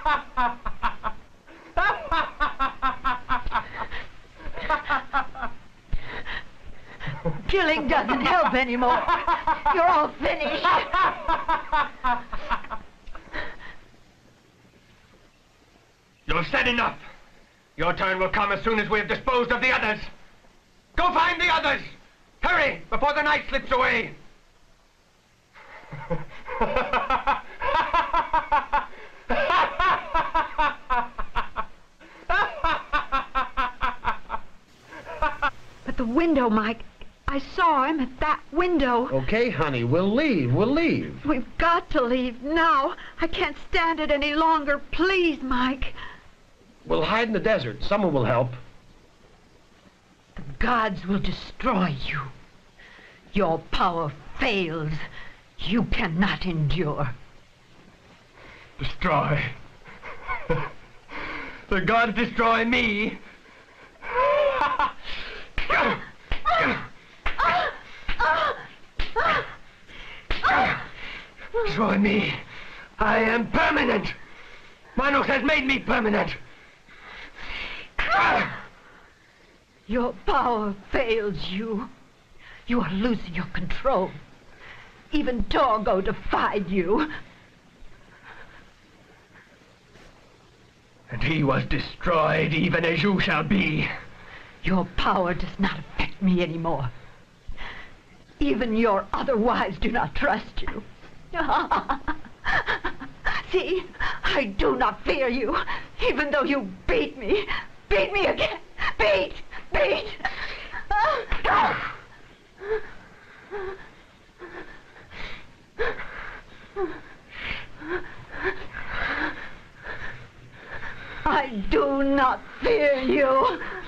Killing doesn't help anymore. You're all finished. You've said enough. Your turn will come as soon as we have disposed of the others. Go find the others! Hurry, before the night slips away! But the window, Mike. I saw him at that window. Okay, honey, we'll leave. We'll leave. We've got to leave now. I can't stand it any longer. Please, Mike. We'll hide in the desert. Someone will help. The gods will destroy you. Your power fails. You cannot endure. Destroy. The gods destroy me. Destroy me. I am permanent. Manos has made me permanent. Your power fails you. You are losing your control. Even Torgo defied you. And he was destroyed, even as you shall be. Your power does not affect me anymore. Even your other wives do not trust you. See, I do not fear you, even though you beat me. Beat me again. Beat! Beat! I do not fear you.